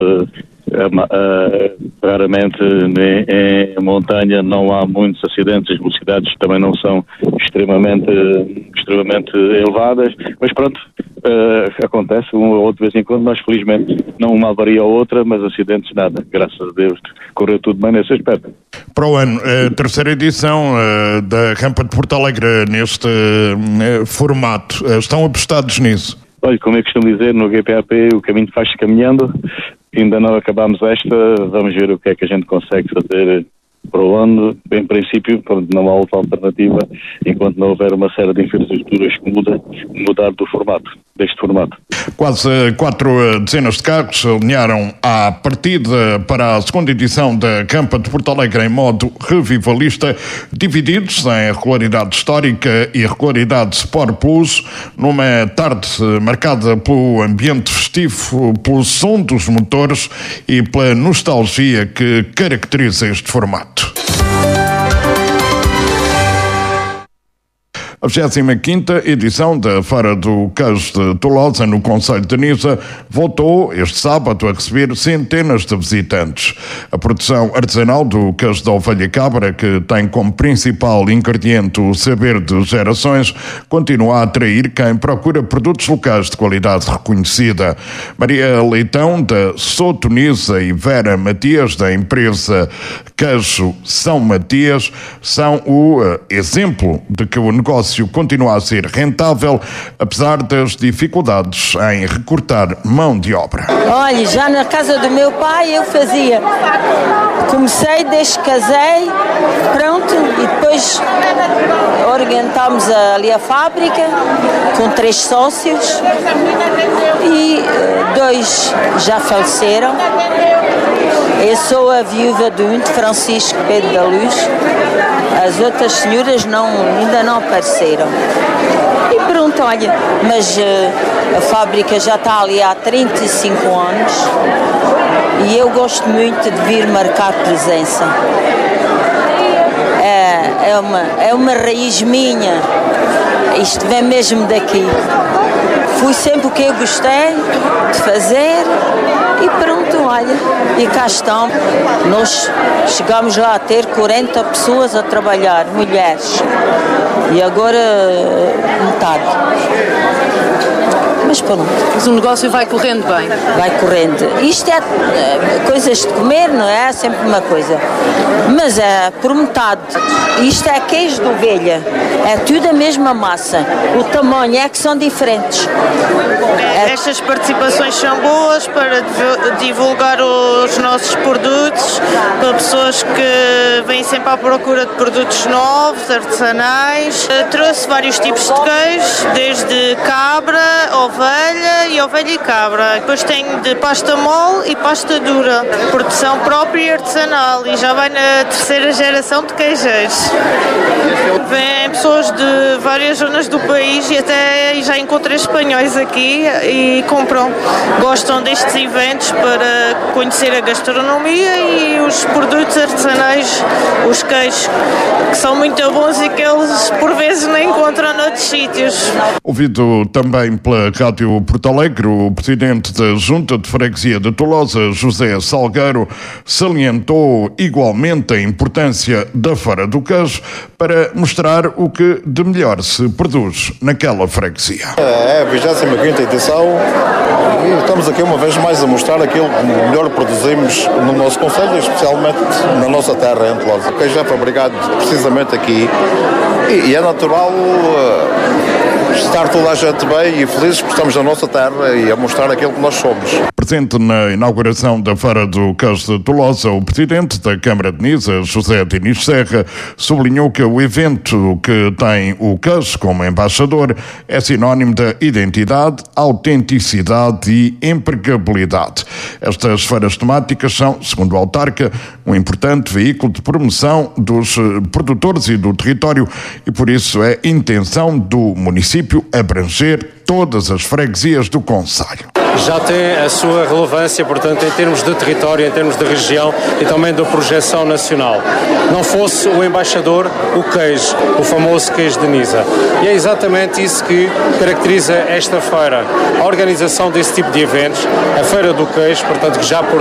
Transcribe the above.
Raramente em montanha não há muitos acidentes, as velocidades também não são extremamente elevadas, mas pronto, acontece uma ou outra vez em quando, mas felizmente não uma avaria ou outra, mas acidentes nada, graças a Deus correu tudo bem nesse aspecto. Para o ano, a terceira edição da Rampa de Porto Alegre neste formato, estão apostados nisso? Olha, como eu costumo dizer, no GPAP o caminho faz-se caminhando, ainda não acabámos esta, vamos ver o que é que a gente consegue fazer para o ano. Em princípio, não há outra alternativa, enquanto não houver uma série de infraestruturas que mudar deste formato. Quase 4 dezenas de carros alinharam à partida para a segunda edição da Rampa de Porto Alegre em modo revivalista, divididos em regularidade histórica e regularidade Sport Plus, numa tarde marcada pelo ambiente festivo, pelo som dos motores e pela nostalgia que caracteriza este formato. A 25ª edição da Feira do Queijo de Tolosa, no concelho de Nisa, voltou este sábado a receber centenas de visitantes. A produção artesanal do queijo da ovelha cabra, que tem como principal ingrediente o saber de gerações, continua a atrair quem procura produtos locais de qualidade reconhecida. Maria Leitão, da Soto Nisa, e Vera Matias, da empresa Queijo São Matias, são o exemplo de que o negócio continua a ser rentável, apesar das dificuldades em recortar mão de obra. Olha, já na casa do meu pai eu fazia. Comecei desde que casei, pronto, e depois orientámos ali a fábrica com 3 sócios e 2 já faleceram. Eu sou a viúva de Francisco Pedro da Luz. As outras senhoras ainda não apareceram. E pronto, olha, mas a fábrica já está ali há 35 anos e eu gosto muito de vir marcar presença. É uma raiz minha, isto vem mesmo daqui. Fui sempre o que eu gostei de fazer e pronto, olha, e cá estão. Nós chegámos lá a ter 40 pessoas a trabalhar, mulheres, e agora metade. Mas pronto. Mas o negócio vai correndo bem? Vai correndo. Isto é coisas de comer, não é? É sempre uma coisa. Mas é por metade. Isto é queijo de ovelha. É tudo a mesma massa. O tamanho é que são diferentes. Estas participações são boas para divulgar os nossos produtos, para pessoas que vêm sempre à procura de produtos novos, artesanais. Trouxe vários tipos de queijo, desde cabra, ovelha e cabra. Depois tenho de pasta mole e pasta dura. Produção própria e artesanal. E já vai na terceira geração de queijeiros. Vêm pessoas de várias zonas do país e até já encontrei espanhóis aqui e compram. Gostam destes eventos para conhecer a gastronomia e os produtos artesanais, os queijos, que são muito bons e que eles por vezes nem encontram noutros sítios. Ouvido também pela Rádio Porto Alegre, o presidente da Junta de Freguesia de Tolosa, José Salgueiro, salientou igualmente a importância da Feira do Queijo para mostrar o que de melhor se produz naquela freguesia. É a 25ª edição e estamos aqui uma vez mais a mostrar aquilo que melhor produzimos no nosso concelho, especialmente na nossa terra, em Tolosa. O queijo é fabricado precisamente aqui e é natural estar toda a gente bem e felizes porque estamos na nossa terra e a mostrar aquilo que nós somos. Presente na inauguração da Feira do Queijo de Tolosa, o presidente da Câmara de Nisa, José Diniz Serra, sublinhou que o evento que tem o queijo como embaixador é sinónimo da identidade, autenticidade e empregabilidade. Estas feiras temáticas são, segundo o autarca, um importante veículo de promoção dos produtores e do território e por isso é intenção do município abranger todas as freguesias do concelho. já tem a sua relevância, portanto, em termos de território, em termos de região e também da projeção nacional. Não fosse o embaixador, o queijo, o famoso queijo de Nisa. E é exatamente isso que caracteriza esta feira. A organização desse tipo de eventos, a Feira do Queijo, portanto, que já por